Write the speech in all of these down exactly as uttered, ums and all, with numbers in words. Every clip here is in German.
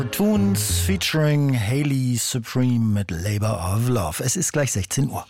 Toons featuring Hailey Supreme mit Labor of Love. Es ist gleich sechzehn Uhr.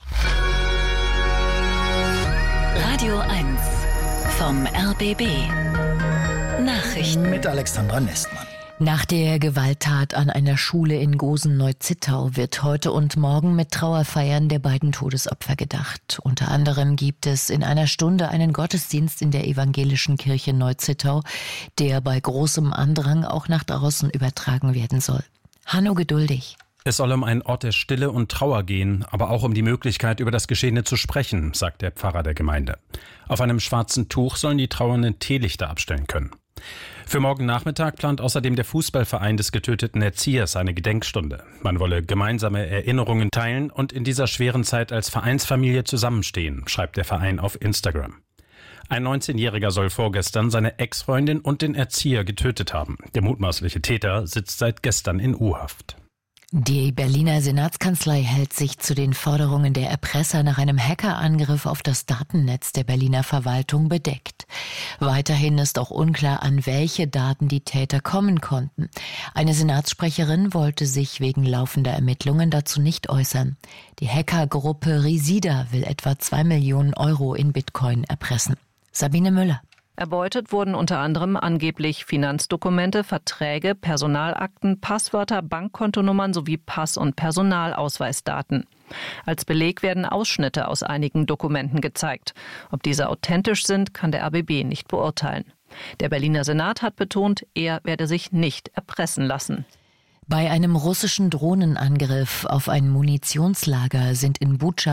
Radio eins vom R B B. Nachrichten mit Alexandra Nestmann. Nach der Gewalttat an einer Schule in Gosen-Neuzittau wird heute und morgen mit Trauerfeiern der beiden Todesopfer gedacht. Unter anderem gibt es in einer Stunde einen Gottesdienst in der evangelischen Kirche Neuzittau, der bei großem Andrang auch nach draußen übertragen werden soll. Hanno Geduldig. Es soll um einen Ort der Stille und Trauer gehen, aber auch um die Möglichkeit, über das Geschehene zu sprechen, sagt der Pfarrer der Gemeinde. Auf einem schwarzen Tuch sollen die Trauernden Teelichter abstellen können. Für morgen Nachmittag plant außerdem der Fußballverein des getöteten Erziehers eine Gedenkstunde. Man wolle gemeinsame Erinnerungen teilen und in dieser schweren Zeit als Vereinsfamilie zusammenstehen, schreibt der Verein auf Instagram. Ein neunzehnjähriger soll vorgestern seine Ex-Freundin und den Erzieher getötet haben. Der mutmaßliche Täter sitzt seit gestern in U-Haft. Die Berliner Senatskanzlei hält sich zu den Forderungen der Erpresser nach einem Hackerangriff auf das Datennetz der Berliner Verwaltung bedeckt. Weiterhin ist auch unklar, an welche Daten die Täter kommen konnten. Eine Senatssprecherin wollte sich wegen laufender Ermittlungen dazu nicht äußern. Die Hackergruppe Risida will etwa zwei Millionen Euro in Bitcoin erpressen. Sabine Müller. Erbeutet wurden unter anderem angeblich Finanzdokumente, Verträge, Personalakten, Passwörter, Bankkontonummern sowie Pass- und Personalausweisdaten. Als Beleg werden Ausschnitte aus einigen Dokumenten gezeigt. Ob diese authentisch sind, kann der R B B nicht beurteilen. Der Berliner Senat hat betont, er werde sich nicht erpressen lassen. Bei einem russischen Drohnenangriff auf ein Munitionslager sind in Butscha